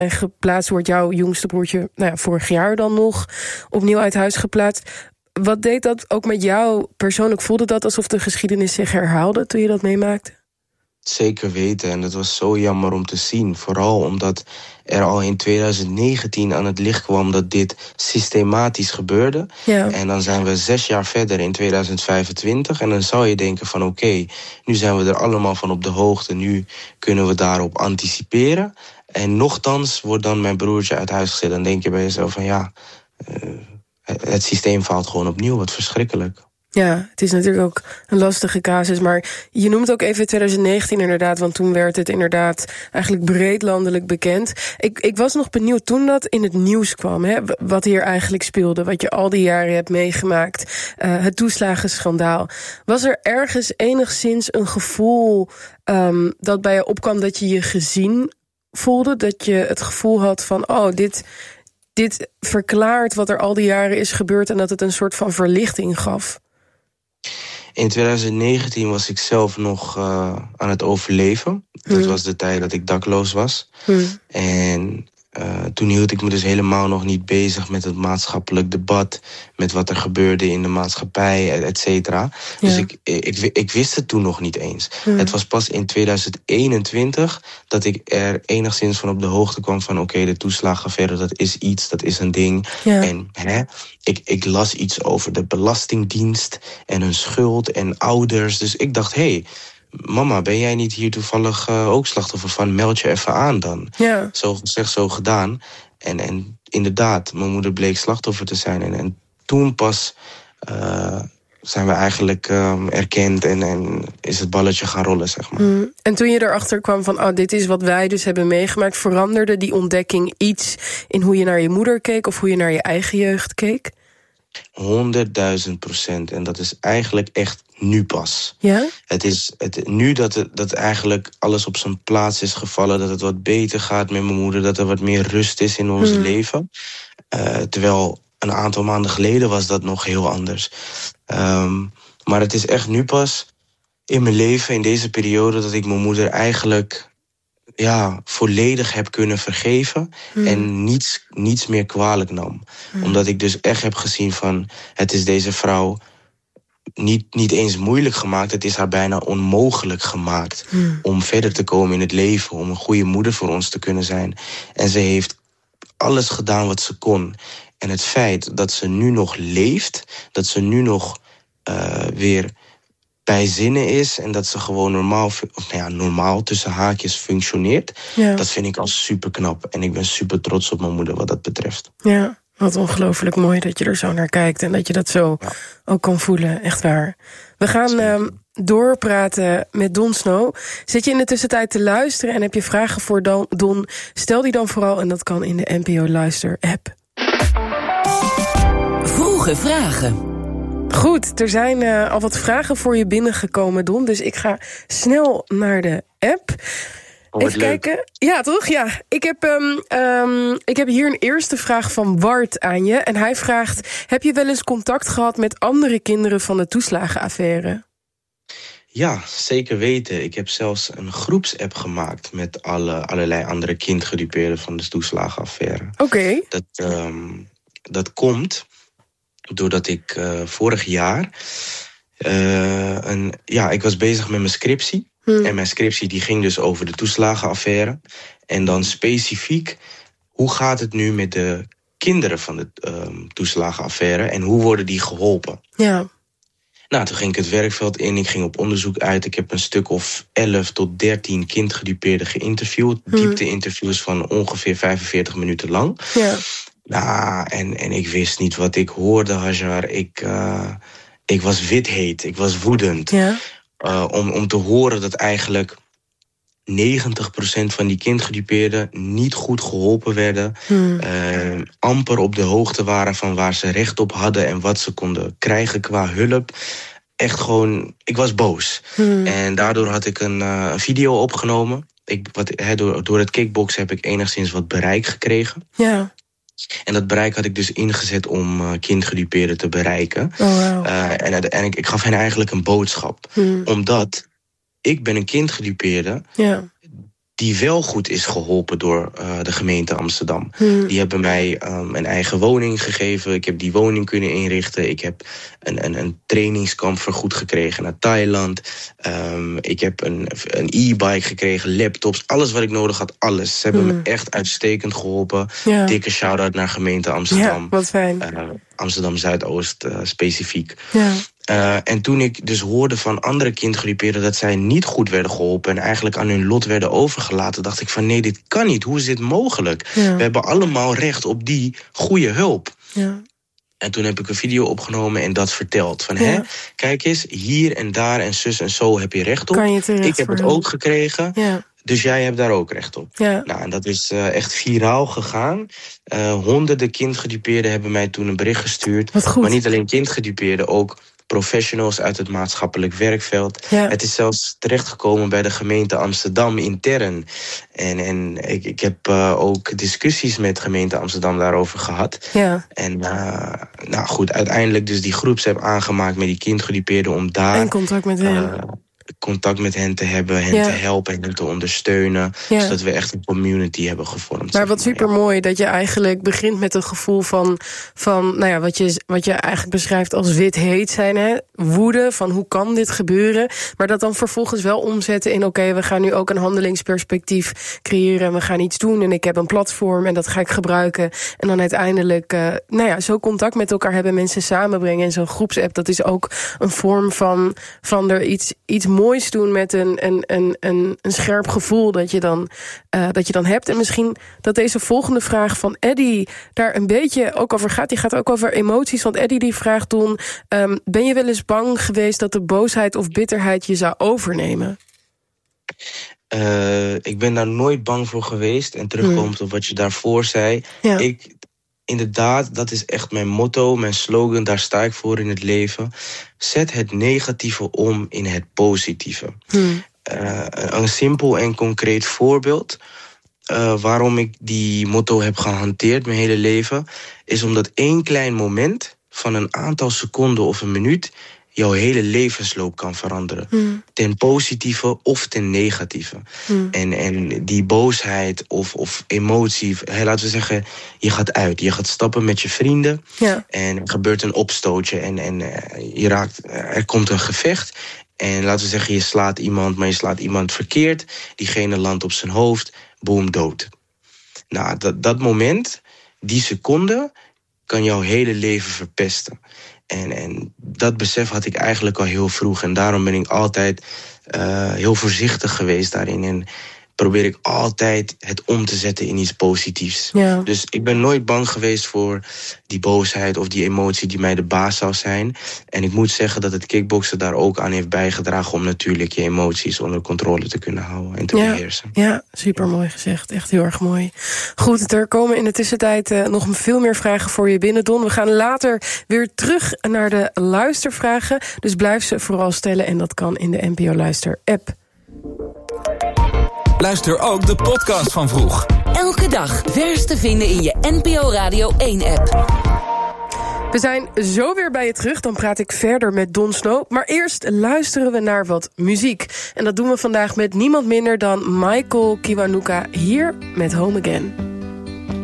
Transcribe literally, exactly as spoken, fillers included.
geplaatst wordt. Jouw jongste broertje, nou ja, vorig jaar dan nog opnieuw uit huis geplaatst. Wat deed dat ook met jou persoonlijk? Voelde dat alsof de geschiedenis zich herhaalde toen je dat meemaakte? Zeker weten. En dat was zo jammer om te zien. Vooral omdat er al in twintig negentien aan het licht kwam dat dit systematisch gebeurde. Ja. En dan zijn we zes jaar verder in twintig vijfentwintig. En dan zou je denken van oké, okay, nu zijn we er allemaal van op de hoogte. Nu kunnen we daarop anticiperen. En nochtans wordt dan mijn broertje uit huis gezet. Dan denk je bij jezelf van ja, uh, het systeem faalt gewoon opnieuw. Wat verschrikkelijk. Ja, het is natuurlijk ook een lastige casus. Maar je noemt ook even twintig negentien inderdaad, want toen werd het inderdaad eigenlijk breed landelijk bekend. Ik, ik was nog benieuwd toen dat in het nieuws kwam, hè, wat hier eigenlijk speelde, wat je al die jaren hebt meegemaakt, uh, het toeslagenschandaal. Was er ergens enigszins een gevoel um, dat bij je opkwam dat je je gezien voelde? Dat je het gevoel had van, oh, dit, dit verklaart wat er al die jaren is gebeurd en dat het een soort van verlichting gaf? In twintig negentien was ik zelf nog uh, aan het overleven. Dat hmm. was de tijd dat ik dakloos was. Hmm. En uh, toen hield ik me dus helemaal nog niet bezig met het maatschappelijk debat, met wat er gebeurde in de maatschappij, et cetera. Ja. Dus ik, ik, ik wist het toen nog niet eens. Hmm. Het was pas in twintig eenentwintig dat ik er enigszins van op de hoogte kwam van oké, okay, de toeslagenaffaire, dat is iets, dat is een ding. Ja. En hè, ik, ik las iets over de Belastingdienst en hun schuld en ouders. Dus ik dacht, hé, hey, mama, ben jij niet hier toevallig uh, ook slachtoffer van? Meld je even aan dan. Ja. Zo gezegd, zo gedaan. En, en inderdaad, mijn moeder bleek slachtoffer te zijn. En, en toen pas uh, zijn we eigenlijk um, erkend en, en is het balletje gaan rollen, zeg maar. Mm. En toen je erachter kwam van, oh, dit is wat wij dus hebben meegemaakt, veranderde die ontdekking iets in hoe je naar je moeder keek of hoe je naar je eigen jeugd keek? Honderdduizend procent. En dat is eigenlijk echt nu pas. Ja? Het is het, nu dat, het, dat eigenlijk alles op zijn plaats is gevallen, dat het wat beter gaat met mijn moeder, dat er wat meer rust is in ons hmm. leven. Uh, terwijl een aantal maanden geleden was dat nog heel anders. Um, maar het is echt nu pas in mijn leven, in deze periode, dat ik mijn moeder eigenlijk ja, volledig heb kunnen vergeven hmm. en niets, niets meer kwalijk nam. Hmm. Omdat ik dus echt heb gezien van, het is deze vrouw niet, niet eens moeilijk gemaakt, het is haar bijna onmogelijk gemaakt hmm. om verder te komen in het leven, om een goede moeder voor ons te kunnen zijn. En ze heeft alles gedaan wat ze kon. En het feit dat ze nu nog leeft, dat ze nu nog uh, weer bij zinnen is en dat ze gewoon normaal, of nou ja, normaal tussen haakjes functioneert, ja. dat vind ik al super knap. En ik ben super trots op mijn moeder wat dat betreft. Ja, wat ongelooflijk mooi dat je er zo naar kijkt en dat je dat zo ja. ook kan voelen. Echt waar. We gaan uh, doorpraten met Don Snow. Zit je in de tussentijd te luisteren en heb je vragen voor Don, Don stel die dan vooral en dat kan in de N P O Luister app. Vroege vragen. Goed, er zijn uh, al wat vragen voor je binnengekomen, Don. Dus ik ga snel naar de app. Oh, even leuk. kijken. Ja, toch? Ja. Ik heb, um, um, ik heb hier een eerste vraag van Wart aan je. En hij vraagt, heb je wel eens contact gehad met andere kinderen van de toeslagenaffaire? Ja, zeker weten. Ik heb zelfs een groepsapp gemaakt met alle, allerlei andere kindgedupeerden van de toeslagenaffaire. Oké. Okay. Dat, um, dat komt doordat ik uh, vorig jaar Uh, een, ja, ik was bezig met mijn scriptie. Hmm. En mijn scriptie die ging dus over de toeslagenaffaire. En dan specifiek, hoe gaat het nu met de kinderen van de uh, toeslagenaffaire en hoe worden die geholpen? Ja. Nou, toen ging ik het werkveld in, ik ging op onderzoek uit. Ik heb een stuk of elf tot dertien kindgedupeerden geïnterviewd. Hmm. Diepte-interviews van ongeveer vijfenveertig minuten lang. Ja. Nou, en, en ik wist niet wat ik hoorde, Hajar. Ik, uh, ik was witheet, ik was woedend. Ja. Uh, om, om te horen dat eigenlijk negentig procent van die kindgedupeerden niet goed geholpen werden. Hmm. Uh, amper op de hoogte waren van waar ze recht op hadden en wat ze konden krijgen qua hulp. Echt gewoon, ik was boos. Hmm. En daardoor had ik een uh, video opgenomen. Ik, wat, he, door, door het kickboksen heb ik enigszins wat bereik gekregen. Ja. En dat bereik had ik dus ingezet om uh, kindgedupeerden te bereiken. Oh, wow. uh, en, en ik, ik gaf hen eigenlijk een boodschap. Hmm. Omdat ik ben een kindgedupeerde ja. die wel goed is geholpen door uh, de gemeente Amsterdam. Hmm. Die hebben mij um, een eigen woning gegeven. Ik heb die woning kunnen inrichten. Ik heb een, een, een trainingskamp vergoed gekregen naar Thailand. Um, ik heb een, een e-bike gekregen, laptops, alles wat ik nodig had, alles. Ze hebben hmm. me echt uitstekend geholpen. Ja. Dikke shout-out naar gemeente Amsterdam. Ja, wat fijn. Uh, Amsterdam Zuidoost uh, specifiek. Ja. Uh, en toen ik dus hoorde van andere kindgedupeerden dat zij niet goed werden geholpen en eigenlijk aan hun lot werden overgelaten, dacht ik van nee, dit kan niet. Hoe is dit mogelijk? Ja. We hebben allemaal recht op die goede hulp. Ja. En toen heb ik een video opgenomen en dat verteld. Van, ja. hè, kijk eens, hier en daar en zus en zo heb je recht op. Kan je terecht ik heb het voor ook gekregen. Ja. Dus jij hebt daar ook recht op. Ja. Nou, en dat is uh, echt viraal gegaan. Uh, honderden kindgedupeerden hebben mij toen een bericht gestuurd. Wat goed. Maar niet alleen kindgedupeerden, ook professionals uit het maatschappelijk werkveld. Ja. Het is zelfs terechtgekomen bij de gemeente Amsterdam intern. En, en ik, ik heb uh, ook discussies met gemeente Amsterdam daarover gehad. Ja. En uh, nou goed, uiteindelijk dus die groepsapp aangemaakt met die kindgedupeerden om daar en contact met hen. Uh, contact met hen te hebben, hen ja. te helpen en hen te ondersteunen. Ja. Zodat we echt een community hebben gevormd. Maar wat super mooi ja. dat je eigenlijk begint met een gevoel van, van nou ja, wat je, wat je eigenlijk beschrijft als wit heet zijn. Hè? Woede, van hoe kan dit gebeuren? Maar dat dan vervolgens wel omzetten in oké, okay, we gaan nu ook een handelingsperspectief creëren en we gaan iets doen en ik heb een platform en dat ga ik gebruiken. En dan uiteindelijk, uh, nou ja, zo contact met elkaar hebben, mensen samenbrengen. En zo'n groepsapp, dat is ook een vorm van, van er iets, iets moois doen met een, een, een, een, een scherp gevoel dat je, dan, uh, dat je dan hebt. En misschien dat deze volgende vraag van Eddie daar een beetje ook over gaat. Die gaat ook over emoties. Want Eddie die vraagt toen, um, ben je wel eens bang geweest dat de boosheid of bitterheid je zou overnemen? Uh, ik ben daar nooit bang voor geweest. En terugkomend hmm. op wat je daarvoor zei. Ja. Ik, inderdaad, dat is echt mijn motto, mijn slogan. Daar sta ik voor in het leven. Zet het negatieve om in het positieve. Hmm. Uh, een simpel en concreet voorbeeld. Uh, waarom ik die motto heb gehanteerd mijn hele leven, is omdat één klein moment van een aantal seconden of een minuut jouw hele levensloop kan veranderen. Hmm. Ten positieve of ten negatieve. Hmm. En, en die boosheid of, of emotie, hey, laten we zeggen, je gaat uit. Je gaat stappen met je vrienden. Ja. En er gebeurt een opstootje en, en uh, je raakt, uh, er komt een gevecht. En laten we zeggen, je slaat iemand, maar je slaat iemand verkeerd. Diegene landt op zijn hoofd, boom, dood. Nou, dat, dat moment, die seconde, kan jouw hele leven verpesten. En, en dat besef had ik eigenlijk al heel vroeg. En daarom ben ik altijd uh, heel voorzichtig geweest daarin. En probeer ik altijd het om te zetten in iets positiefs. Ja. Dus ik ben nooit bang geweest voor die boosheid of die emotie die mij de baas zou zijn. En ik moet zeggen dat het kickboksen daar ook aan heeft bijgedragen om natuurlijk je emoties onder controle te kunnen houden en te ja. beheersen. Ja, super mooi gezegd. Echt heel erg mooi. Goed, er komen in de tussentijd uh, nog veel meer vragen voor je binnen, Don. We gaan later weer terug naar de luistervragen. Dus blijf ze vooral stellen en dat kan in de N P O Luister app. Luister ook de podcast van Vroeg. Elke dag vers te vinden in je N P O Radio één app. We zijn zo weer bij je terug, dan praat ik verder met Don Snow. Maar eerst luisteren we naar wat muziek. En dat doen we vandaag met niemand minder dan Michael Kiwanuka hier met Home Again.